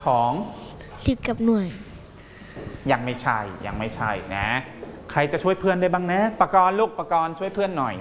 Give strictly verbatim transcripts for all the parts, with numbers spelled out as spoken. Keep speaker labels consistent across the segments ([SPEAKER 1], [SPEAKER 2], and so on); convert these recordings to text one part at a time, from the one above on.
[SPEAKER 1] ของ
[SPEAKER 2] สิบกับหน่วย
[SPEAKER 1] ยังไม่ใช่ยังไม่ใช่นะใครจะช่วยเพื่อนได้บ้างนะปกรณ์ลูกปกรณ์ช่วยเพื่อนหน่อย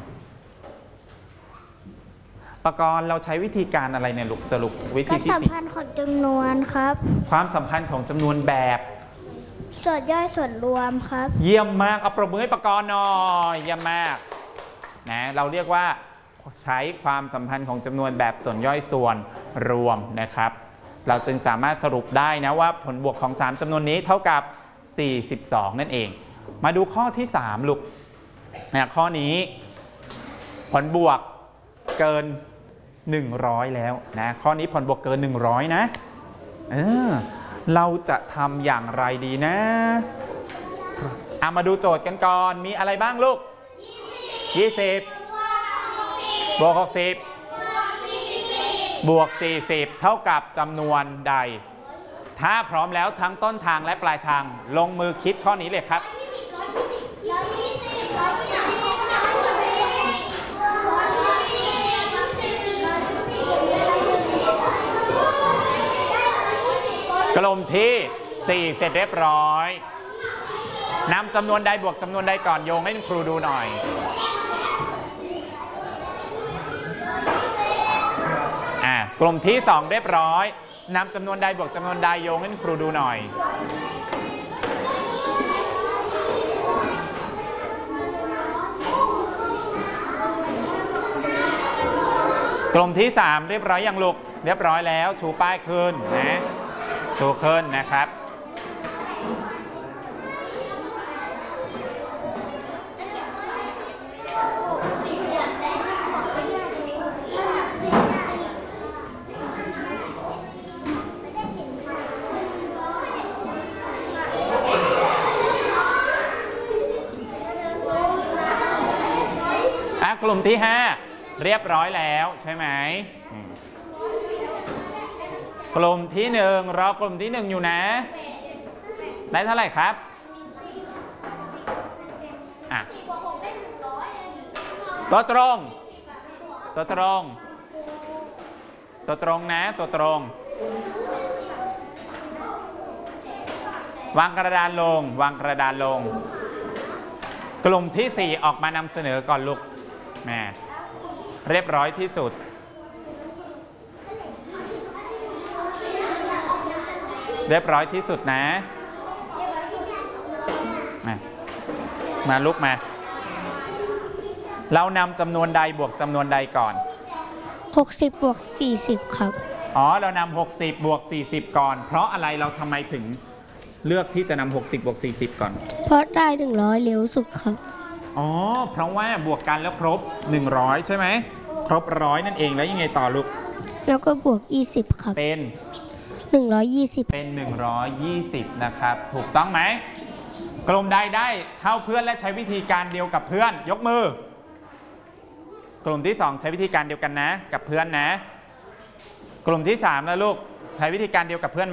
[SPEAKER 1] ปกรณ์เราใช้วิธีการอะไรเนี่ยลูกสรุปวิธีที่
[SPEAKER 2] ความสัมพันธ์ของจำนวนครับ
[SPEAKER 1] ความสัมพันธ์ของจำนวนแบบ
[SPEAKER 2] ส่วนย่อยส่วนรวมครับ
[SPEAKER 1] เยี่ยมมากเอาปรบมือให้ปกรณ์หน่อยเยี่ยมมากนะเราเรียกว่าใช้ความสัมพันธ์ของจำนวนแบบส่วนย่อยส่วนรวมนะครับเราจึงสามารถสรุปได้นะว่าผลบวกของสามจำนวนนี้เท่ากับสี่สิบสองนั่นเองมาดูข้อที่สามลูกนะข้อนี้ผลบวกเกินหนึ่งร้อยแล้วนะข้อนี้ผลบวกเกินหนึ่งร้อยนะเออเราจะทำอย่างไรดีนะเอามาดูโจทย์กันก่อนมีอะไรบ้างลูกยี่สิบบวกหกสิบบวกสี่สิบเท่ากับจำนวนใดถ้าพร้อมแล้วทั้งต้นทางและปลายทางลงมือคิดข้อนี้เลยครับกลุ่มที่สี่เสร็จเรียบร้อยนำจำนวนใดบวกจำนวนใดก่อนโยงให้ครูดูหน่อยอ่ากลุ่มที่สองเรียบร้อยนำจำนวนใดบวกจำนวนใดโยงให้ครูดูหน่อยกลุ่มที่สามเรียบร้อยยังลูกเรียบร้อยแล้วชูป้ายขึ้นนะชูขึ้นนะครับกลุ่มที่ห้าเรียบร้อยแล้วใช่ไหมกลุ่มที่หนึ่งรอกลุ่มที่หนึ่งอยู่นะได้เท่าไหร่ครับอ่ะตัวตรงตัวตรงตัวตรงนะตัวตรงวางกระดานลงวางกระดานลงกลุ่มที่สี่ออกมานำเสนอก่อนลูกแม่เรียบร้อยที่สุดเรียบร้อยที่สุดนะมามาลุกมาเรานำจำนวนใดบวกจำนวนใดก่อน
[SPEAKER 2] หกสิบบวกสี่สิบครับ
[SPEAKER 1] อ๋อเรานำหกสิบบวกสี่สิบก่อนเพราะอะไรเราทำไมถึงเลือกที่จะนำหกสิบบวกสี่สิบก่อน
[SPEAKER 2] เพราะได้หนึ่งร้อยเร็วสุดครับ
[SPEAKER 1] อ๋อเพราะว่าบวกกันแล้วครบหนึ่งร้อยใช่ไหมครบร้อยนั่นเองแล้วยังไงต่อลูก
[SPEAKER 2] แล้วก็บวกยี่สิบครับ
[SPEAKER 1] เป็น
[SPEAKER 2] หนึ่งร้อยยี่สิบ
[SPEAKER 1] เป็นหนึ่งร้อยยี่สิบนะครับถูกต้องไหมกลุ่มใดได้เท่าเพื่อนและใช้วิธีการเดียวกับเพื่อนยกมือกลุ่มที่สองใช้วิธีการเดียวกันนะกับเพื่อนนะกลุ่มที่สามแล้วลูกใช้วิธีการเดียวกับเพื่อนไหม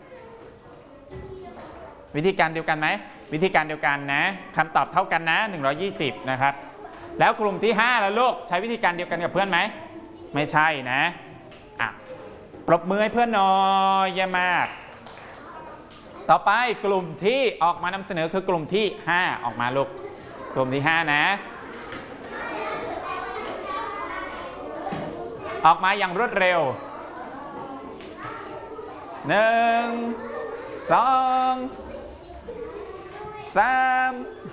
[SPEAKER 1] วิธีการเดียวกันไหมวิธีการเดียวกันนะคำตอบเท่ากันนะหนึ่งร้อยยี่สิบนะครับแล้วกลุ่มที่ห้าแล้วลูกใช้วิธีการเดียวกันกับเพื่อนไหมไม่ใช่นะอ่ะปรบมือให้เพื่อนหน่อยเยี่ยมมากต่อไปกลุ่มที่ออกมานำเสนอคือกลุ่มที่ห้าออกมาลูกกลุ่มที่ห้านะออกมาอย่างรวดเร็วหนึ่งสองสาม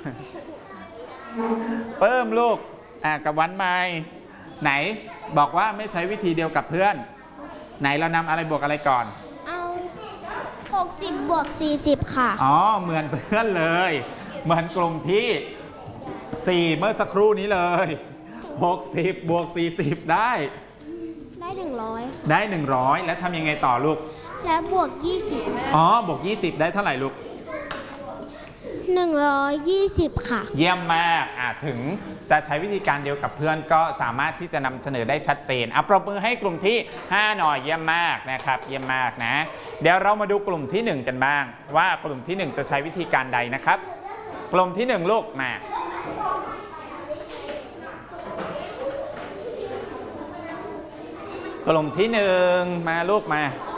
[SPEAKER 1] เพิ่มลูกอ่ะกับวันใหม่ไหนบอกว่าไม่ใช้วิธีเดียวกับเพื่อนไหนเรานำอะไรบวกอะไรก่อน
[SPEAKER 2] เอาหกสิบบวกสี่สิบค่ะ
[SPEAKER 1] อ๋อเหมือนเพื่อนเลยเหมือนกลุ่มที่สี่เมื่อสักครู่นี้เลยหกสิบบวกสี่สิบได้
[SPEAKER 2] ได้หนึ่งร้อย
[SPEAKER 1] ได้หนึ่งร้อยแล้วทำยังไงต่อลูก
[SPEAKER 2] แล้วบวกยี่สิบ
[SPEAKER 1] อ๋อบวกยี่สิบได้เท่าไหร่ลูก
[SPEAKER 2] หนึ่งร้อยยี่สิบค่ะ
[SPEAKER 1] เยี่ยมมากอ่ะถึงจะใช้วิธีการเดียวกับเพื่อนก็สามารถที่จะนำเสนอได้ชัดเจนอ่ะปรบมือให้กลุ่มที่ห้าหน่อยเยี่ยมมากนะครับเยี่ยมมากนะเดี๋ยวเรามาดูกลุ่มที่หนึ่งกันบ้างว่ากลุ่มที่หนึ่งจะใช้วิธีการใดนะครับกลุ่มที่หนึ่งลูกมา กลุ่มที่หนึ่งมาลูกมา